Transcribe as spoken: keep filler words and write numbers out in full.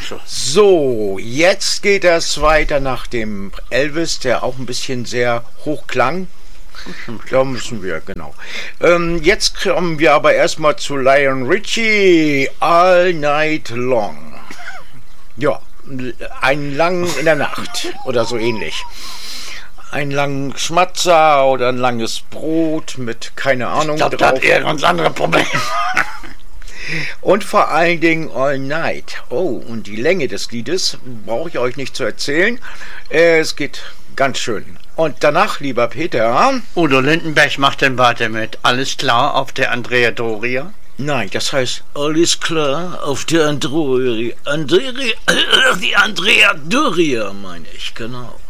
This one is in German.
so. So, jetzt geht es weiter nach dem Elvis, der auch ein bisschen sehr hoch klang. Da müssen wir, genau. Ähm, jetzt kommen wir aber erstmal zu Lionel Richie, All Night Long. Ja, einen langen in der Nacht oder so ähnlich. Einen langen Schmatzer oder ein langes Brot mit, keine Ahnung, ich glaube, drauf. das hat eher ganz andere Probleme. Und vor allen Dingen All Night. Oh, und die Länge des Liedes brauche ich euch nicht zu erzählen. Äh, es geht ganz schön. Und danach, lieber Peter... Udo Lindenberg macht dann weiter mit Alles klar auf der Andrea Doria. Nein, das heißt Alles klar auf der Andrea... Andrea... Die Andrea Doria, meine ich, genau.